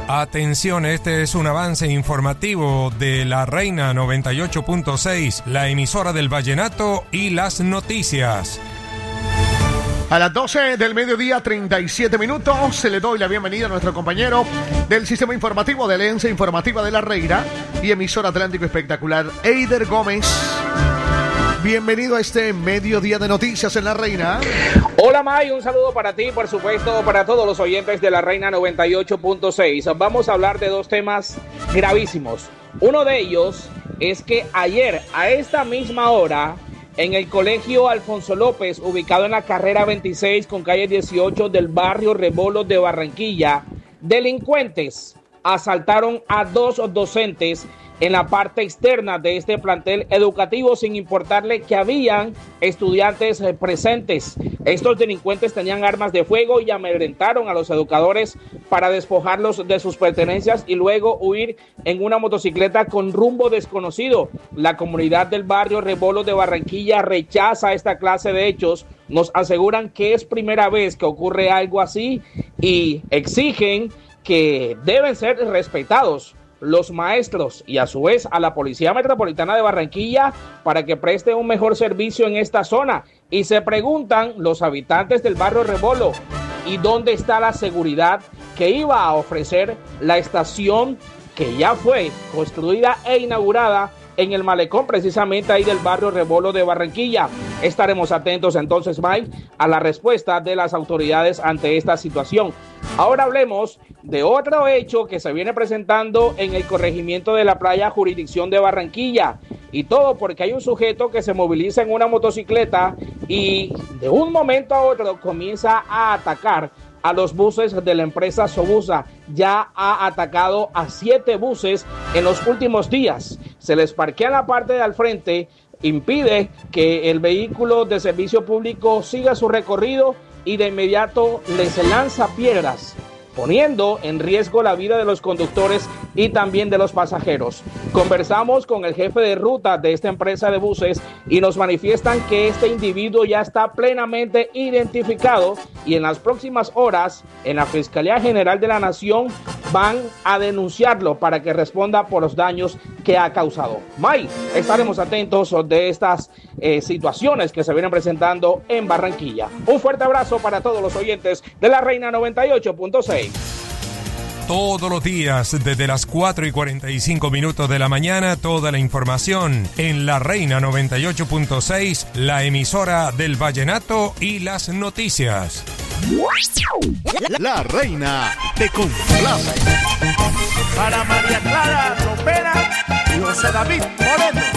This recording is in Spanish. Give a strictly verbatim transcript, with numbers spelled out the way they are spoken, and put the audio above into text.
Atención, este es un avance informativo de La Reina noventa y ocho punto seis, la emisora del vallenato y las noticias. A las doce del mediodía, treinta y siete minutos, se le doy la bienvenida a nuestro compañero del sistema informativo de Alianza Informativa de La Reina y emisora Atlántico Espectacular, Eider Gómez. Bienvenido a este mediodía de noticias en La Reina. Hola May, un saludo para ti, por supuesto, para todos los oyentes de La Reina noventa y ocho punto seis. Vamos a hablar de dos temas gravísimos. Uno de ellos es que ayer, a esta misma hora, en el colegio Alfonso López, ubicado en la carrera veintiséis con calle dieciocho del barrio Rebolos de Barranquilla, delincuentes asaltaron a dos docentes en la parte externa de este plantel educativo sin importarle que habían estudiantes presentes. Estos delincuentes tenían armas de fuego y amedrentaron a los educadores para despojarlos de sus pertenencias y luego huir en una motocicleta con rumbo desconocido. La comunidad del barrio Rebolos de Barranquilla rechaza esta clase de hechos. Nos aseguran que es primera vez que ocurre algo así y exigen que deben ser respetados los maestros y a su vez a la Policía Metropolitana de Barranquilla para que preste un mejor servicio en esta zona. Y se preguntan los habitantes del barrio Rebolo, ¿y dónde está la seguridad que iba a ofrecer la estación que ya fue construida e inaugurada en el malecón precisamente ahí del barrio Rebolo de Barranquilla? Estaremos atentos entonces, Mike, a la respuesta de las autoridades ante esta situación. Ahora hablemos de otro hecho que se viene presentando en el corregimiento de la playa jurisdicción de Barranquilla, y todo porque hay un sujeto que se moviliza en una motocicleta y de un momento a otro comienza a atacar a los buses de la empresa Sobusa. Ya ha atacado a siete buses en los últimos días. Se les parquea en la parte de al frente, impide que el vehículo de servicio público siga su recorrido y de inmediato les lanza piedras, poniendo en riesgo la vida de los conductores y también de los pasajeros. Conversamos con el jefe de ruta de esta empresa de buses y nos manifiestan que este individuo ya está plenamente identificado y en las próximas horas en la Fiscalía General de la Nación van a denunciarlo para que responda por los daños que ha causado. May, estaremos atentos de estas eh, situaciones que se vienen presentando en Barranquilla. Un fuerte abrazo para todos los oyentes de La Reina noventa y ocho punto seis. Todos los días, desde las cuatro y cuarenta y cinco minutos de la mañana, toda la información en La Reina noventa y ocho punto seis, la emisora del vallenato y las noticias. La Reina te complace. Para María Clara Ropera y José David Moreno.